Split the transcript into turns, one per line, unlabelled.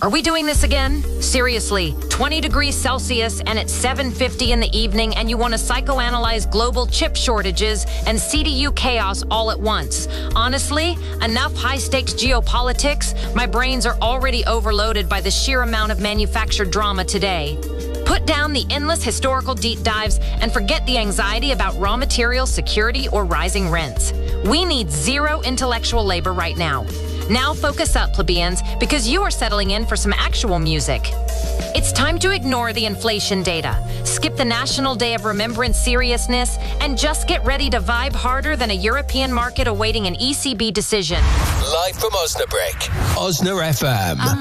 Are we doing this again? Seriously, 20 degrees Celsius and it's 7:50 in the evening and you want to psychoanalyze global chip shortages and CDU chaos all at once. Honestly, enough high-stakes geopolitics. My brains are already overloaded by the sheer amount of manufactured drama today. Put down the endless historical deep dives and forget the anxiety about raw material security or rising rents. We need zero intellectual labor right now. Now focus up, plebeians, because you are settling in for some actual music. It's time to ignore the inflation data, skip the National Day of Remembrance seriousness, and just get ready to vibe harder than a European market awaiting an ECB decision.
Live from Osnabrück, Osna FM.